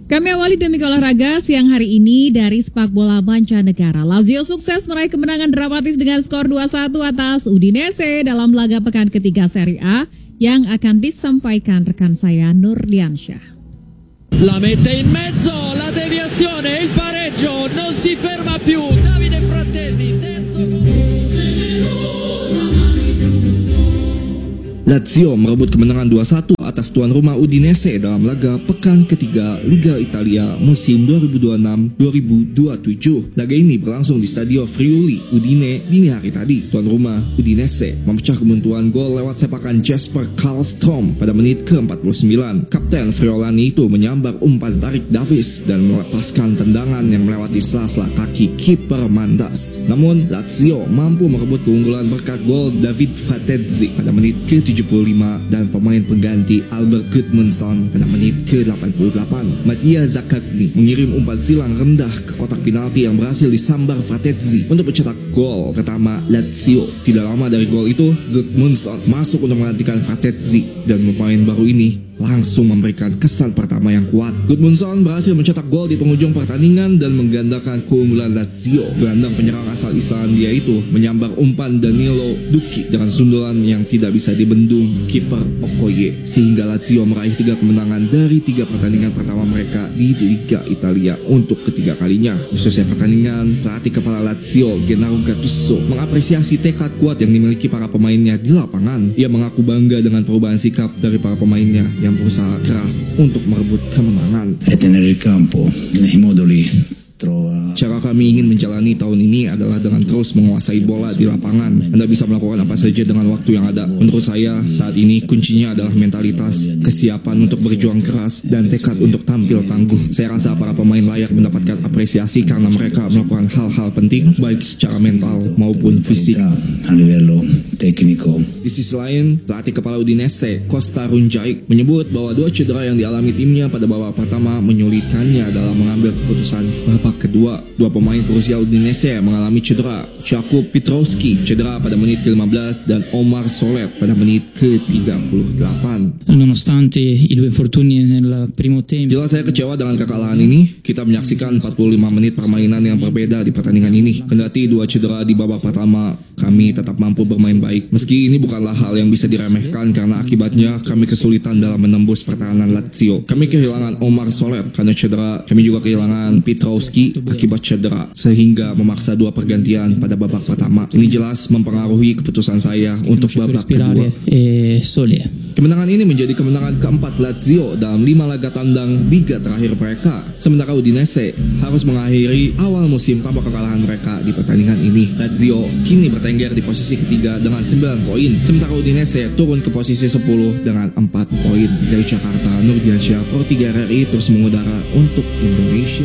Kami awali demi olahraga siang hari ini dari sepak bola mancanegara. Lazio sukses meraih kemenangan dramatis dengan skor 2-1 atas Udinese dalam laga pekan ketiga Serie A yang akan disampaikan rekan saya Nur Diansyah. La mette in mezzo, la deviazione, il pareggio, non si ferma più. Davide Frattesi, terzo gol. Lazio merebut kemenangan 2-1 atas tuan rumah Udinese dalam laga pekan ketiga Liga Italia musim 2026-2027. Laga ini berlangsung di Stadio Friuli, Udine dini hari tadi. Tuan rumah Udinese memecah kebuntuan gol lewat sepakan Jesper Karlström pada menit ke-49. Kapten Friulani itu menyambar umpan tarik Davis dan melepaskan tendangan yang melewati sela-sela kaki kiper Mandas. Namun Lazio mampu merebut keunggulan berkat gol David Frattesi pada menit ke-75 dan pemain pengganti Albert Gudmundsson pada menit ke-88. Mattia Zaccagni mengirim umpan silang rendah ke kotak penalti yang berhasil disambar Frattesi untuk mencetak gol pertama Lazio. Tidak lama dari gol itu, Gudmundsson masuk untuk menggantikan Frattesi dan pemain baru ini langsung memberikan kesan pertama yang kuat. Gudmundsson berhasil mencetak gol di penghujung pertandingan dan menggandakan keunggulan Lazio. Gelandang penyerang asal Islandia itu menyambar umpan Danilo Duki dengan sundulan yang tidak bisa dibendung kiper Okoye, sehingga Lazio meraih 3 kemenangan dari 3 pertandingan pertama mereka di Liga Italia untuk ketiga kalinya. Khususnya pertandingan, pelatih kepala Lazio Gennaro Gattuso mengapresiasi tekad kuat yang dimiliki para pemainnya di lapangan. Ia mengaku bangga dengan perubahan sikap dari para pemainnya yang berusaha keras untuk merebut kemenangan. Cara kami ingin menjalani tahun ini adalah dengan terus menguasai bola di lapangan. Anda bisa melakukan apa saja dengan waktu yang ada. Menurut saya, saat ini kuncinya adalah mentalitas, kesiapan untuk berjuang keras, dan tekad untuk tampil tangguh. Saya rasa para pemain layak mendapatkan apresiasi karena mereka melakukan hal-hal penting, baik secara mental maupun fisik. Di sisi lain, pelatih kepala Udinese, Costa Runjaic, menyebut bahwa 2 cedera yang dialami timnya pada babak pertama menyulitkannya dalam mengambil keputusan babak kedua. 2 pemain krusial Udinese mengalami cedera. Jakub Petrowski cedera pada menit ke-15 dan Omar Soler pada menit ke-38. Nonostante i 2 infortuni nel primo tempo. Jelas saya kecewa dengan kekalahan ini. Kita menyaksikan 45 menit permainan yang berbeda di pertandingan ini. Kendati 2 cedera di babak pertama, kami tetap mampu bermain baik. Meski ini bukanlah hal yang bisa diremehkan karena akibatnya kami kesulitan dalam menembus pertahanan Lazio. Kami kehilangan Omar Soler karena cedera. Kami juga kehilangan Petrowski akibat cedera, sehingga memaksa 2 pergantian pada babak pertama. Ini jelas mempengaruhi keputusan saya untuk babak kedua. Kemenangan ini menjadi kemenangan keempat Lazio dalam 5 laga tandang Liga terakhir mereka. Sementara Udinese harus mengakhiri awal musim tanpa kekalahan mereka di pertandingan ini. Lazio kini bertengger di posisi ketiga dengan 9 poin. Sementara Udinese turun ke posisi 10 dengan 4 poin. Dari Jakarta, Nur Diansyah, Pro 3 RRI terus mengudara untuk Indonesia.